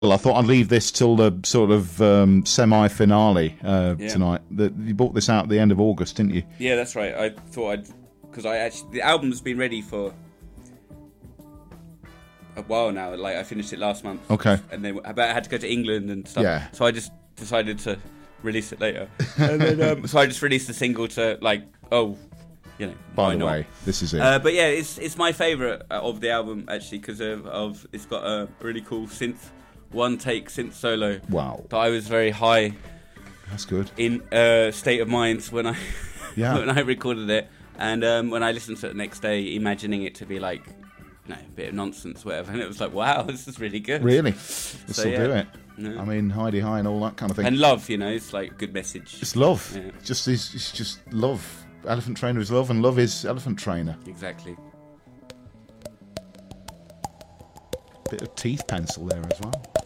Well, I thought I'd leave this till the sort of semi-finale tonight. You brought this out at the end of August, didn't you? Yeah, that's right. I thought because the album's been ready for a while now. Like, I finished it last month. Okay. And then I had to go to England and stuff. Yeah. So I just decided to release it later. And then so I just released the single to by the way, this is it. But yeah, it's my favourite of the album actually because of it's got a really cool one take synth solo. Wow. That I was very high. That's good. In state of mind when I when I recorded it, and when I listened to it the next day, imagining it to be like, a bit of nonsense, whatever, and it was like, wow, this is really good. Really, this will do it. Yeah. I mean, Heidi High and all that kind of thing. And love, it's like a good message. It's love. Yeah. It's just love. Elephant Trainer is love, and love is Elephant Trainer. Exactly. Bit of teeth pencil there as well.